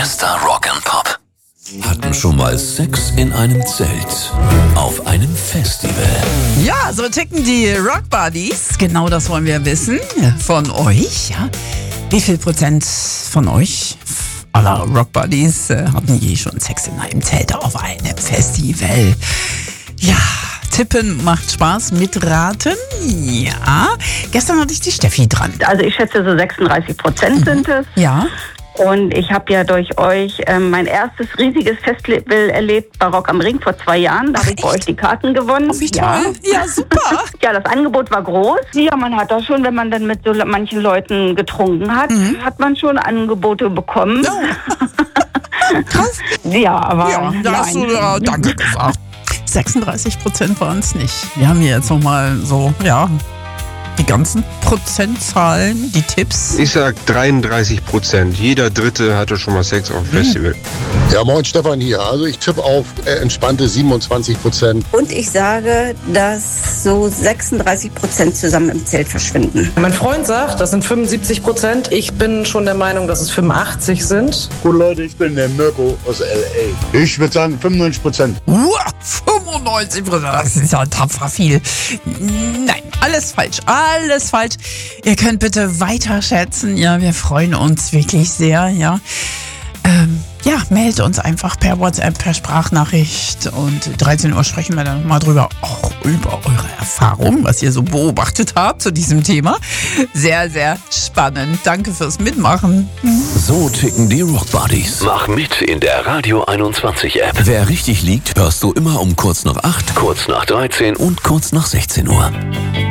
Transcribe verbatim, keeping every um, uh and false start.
Bester Rock and Pop. Hatten schon mal Sex in einem Zelt. Auf einem Festival. Ja, so ticken die Rock Buddies. Genau das wollen wir wissen von euch. Ja? Wie viel Prozent von euch aller Rock Buddies äh, hatten je schon Sex in einem Zelt auf einem Festival? Ja, tippen macht Spaß, mitraten. Ja, gestern hatte ich die Steffi dran. Also ich schätze, so sechsunddreißig Prozent sind es. Ja. Und ich habe ja durch euch ähm, mein erstes riesiges Festival erlebt bei Rock am Ring vor zwei Jahren. Da habe ich bei euch die Karten gewonnen. Oh, wie ja. toll. Ja, super. Ja, das Angebot war groß. Ja, man hat da schon, wenn man dann mit so manchen Leuten getrunken hat, mhm. hat man schon Angebote bekommen. Ja. Krass. Ja, aber ja, da hast du ja, danke gesagt. sechsunddreißig Prozent waren es nicht. Wir haben hier jetzt nochmal so, ja, die ganzen Prozentzahlen, die Tipps. Ich sag dreiunddreißig Prozent. Jeder Dritte hatte schon mal Sex auf dem Festival. Ja, moin, Stefan hier. Also ich tippe auf äh, entspannte siebenundzwanzig Prozent. Und ich sage, dass so sechsunddreißig Prozent zusammen im Zelt verschwinden. Mein Freund sagt, das sind fünfundsiebzig Prozent. Ich bin schon der Meinung, dass es fünfundachtzig sind. Gut, Leute, ich bin der Mirko aus L A. Ich würde sagen fünfundneunzig Prozent. Uah, fünfundneunzig Prozent, das ist ja tapfer viel. Nein, alles falsch, alles falsch. Ihr könnt bitte weiter schätzen. Ja, wir freuen uns wirklich sehr, ja. Ähm, ja, meldet uns einfach per WhatsApp, per Sprachnachricht und dreizehn Uhr sprechen wir dann mal drüber, auch über eure Erfahrungen, was ihr so beobachtet habt zu diesem Thema. Sehr, sehr spannend. Danke fürs Mitmachen. So ticken die Rock Buddies. Mach mit in der Radio einundzwanzig App. Wer richtig liegt, hörst du immer um kurz nach acht, kurz nach dreizehn und kurz nach sechzehn Uhr.